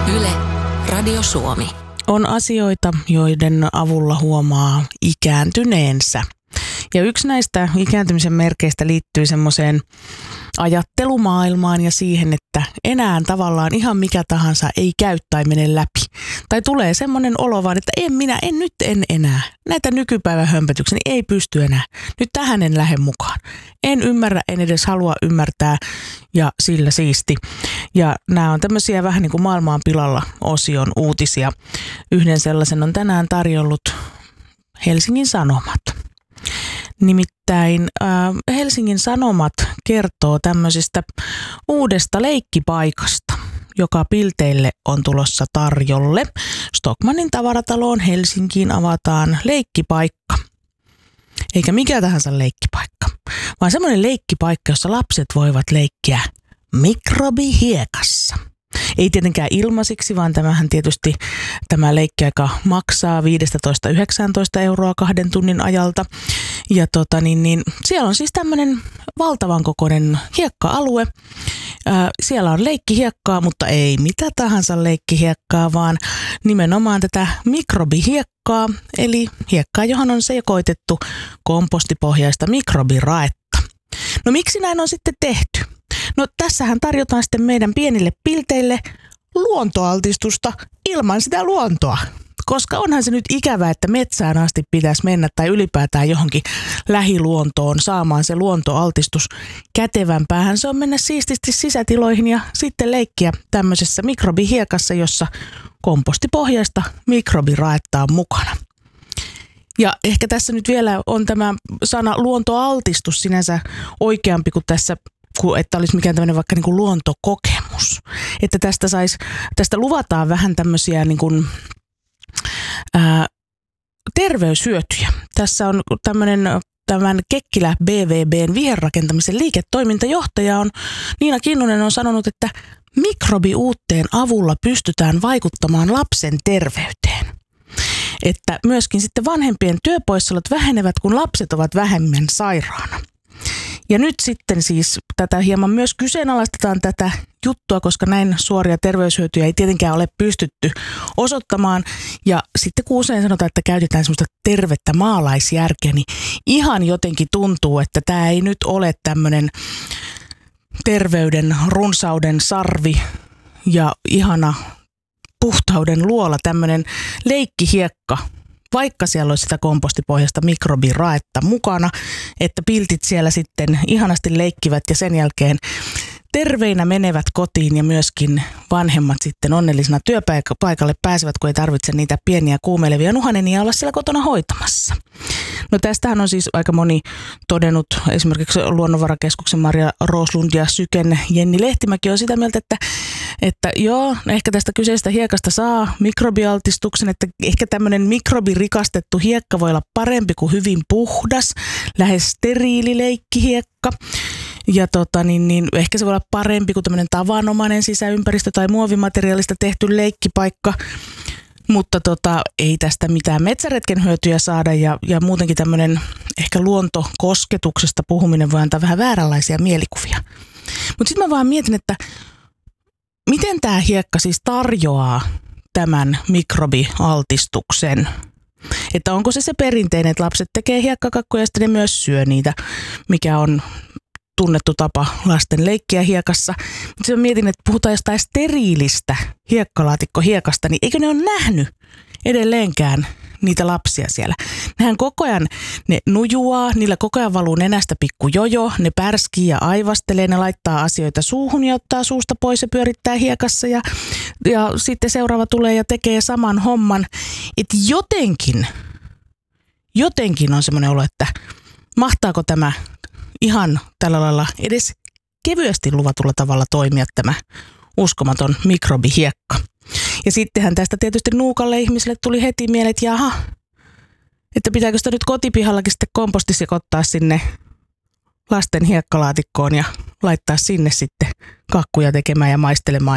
Yle, Radio Suomi. On asioita, joiden avulla huomaa ikääntyneensä. Ja yksi näistä ikääntymisen merkeistä liittyy semmoiseen ajattelumaailmaan ja siihen, että enää tavallaan ihan mikä tahansa ei käy tai mene läpi. Tai tulee semmoinen olo vaan, että en enää. Näitä nykypäivän hömpötyksiä ei pysty enää. Nyt tähän en lähde mukaan. En ymmärrä, en edes halua ymmärtää ja sillä siisti. Ja nämä on tämmöisiä vähän niin kuin maailmaan pilalla osion uutisia. Yhden sellaisen on tänään tarjollut Helsingin Sanomat. Nimittäin Helsingin Sanomat kertoo tämmöisestä uudesta leikkipaikasta, joka Pilteille on tulossa tarjolle. Stockmannin tavarataloon Helsinkiin avataan leikkipaikka. Eikä mikä tahansa leikkipaikka, vaan semmoinen leikkipaikka, jossa lapset voivat leikkiä mikrobihiekassa. Ei tietenkään ilmaisiksi, vaan tämä leikkiaika maksaa 15–19 euroa 2 tunnin ajalta. Ja siellä on siis tämmöinen valtavan kokoinen hiekka-alue. Siellä on leikkihiekkaa, mutta ei mitä tahansa leikkihiekkaa, vaan nimenomaan tätä mikrobihiekkaa, eli hiekkaa, johon on sekoitettu kompostipohjaista mikrobiraetta. No miksi näin on sitten tehty? No tässähän tarjotaan sitten meidän pienille pilteille luontoaltistusta ilman sitä luontoa. Koska onhan se nyt ikävää, että metsään asti pitäisi mennä tai ylipäätään johonkin lähiluontoon saamaan se luontoaltistus kätevämpäähän. Se on mennä siististi sisätiloihin ja sitten leikkiä tämmöisessä mikrobihiekassa, jossa kompostipohjaista mikrobiraetta on mukana. Ja ehkä tässä nyt vielä on tämä sana luontoaltistus sinänsä oikeampi kuin tässä, että olisi mikään tämmöinen vaikka niin kuin luontokokemus. Että tästä luvataan vähän tämmöisiä niin kuin terveyshyötyjä. Tässä on tämän Kekkilä BVB:n viherrakentamisen liiketoimintajohtaja Niina Kinnunen on sanonut, että mikrobiuutteen avulla pystytään vaikuttamaan lapsen terveyteen. Että myöskin sitten vanhempien työpoissaolot vähenevät, kun lapset ovat vähemmän sairaana. Ja nyt sitten siis tätä hieman myös kyseenalaistetaan tätä juttua, koska näin suoria terveyshyötyjä ei tietenkään ole pystytty osoittamaan. Ja sitten kun usein sanotaan, että käytetään semmoista tervettä maalaisjärkeä, niin ihan jotenkin tuntuu, että tämä ei nyt ole tämmöinen terveyden, runsauden sarvi ja ihana puhtauden luola, tämmöinen leikkihiekka. Vaikka siellä olisi sitä kompostipohjaista mikrobiraetta mukana, että piltit siellä sitten ihanasti leikkivät ja sen jälkeen terveinä menevät kotiin ja myöskin vanhemmat sitten onnellisena työpaikalle pääsevät, kun ei tarvitse niitä pieniä kuumeilevia nuhanenia olla siellä kotona hoitamassa. No tästähän on siis aika moni todennut, esimerkiksi Luonnonvarakeskuksen Maria Roslund ja Syken Jenni Lehtimäki on sitä mieltä, että joo, ehkä tästä kyseisestä hiekasta saa mikrobialtistuksen, että ehkä tämmöinen mikrobirikastettu hiekka voi olla parempi kuin hyvin puhdas, lähes steriili leikkihiekka. Ja ehkä se voi olla parempi kuin tämmöinen tavanomainen sisäympäristö tai muovimateriaalista tehty leikkipaikka. Mutta ei tästä mitään metsäretken hyötyjä saada ja muutenkin tämmöinen ehkä luontokosketuksesta puhuminen voi antaa vähän vääränlaisia mielikuvia. Mutta sitten mä vaan mietin, että miten tämä hiekka siis tarjoaa tämän mikrobialtistuksen? Että onko se perinteinen, että lapset tekee hiekkakakkuja ja sitten ne myös syö niitä, mikä on tunnettu tapa lasten leikkiä hiekassa. Mutta sitten mietin, että puhutaan jostain steriilistä hiekkalaatikkohiekasta, niin eikö ne ole nähnyt edelleenkään niitä lapsia siellä? Nehän koko ajan ne nujuaa, niillä koko ajan valuu nenästä pikku jojo, ne pärskii ja aivastelee, ne laittaa asioita suuhun ja ottaa suusta pois ja pyörittää hiekassa ja sitten seuraava tulee ja tekee saman homman. Että jotenkin on semmoinen olo, että mahtaako tämä ihan tällä lailla edes kevyesti luvatulla tavalla toimia tämä uskomaton mikrobihiekka. Ja sittenhän tästä tietysti nuukalle ihmiselle tuli heti mieleen, että jaha, että pitääkö sitä nyt kotipihallakin sitten kompostisekoittaa sinne lasten hiekkalaatikkoon ja laittaa sinne sitten kakkuja tekemään ja maistelemaan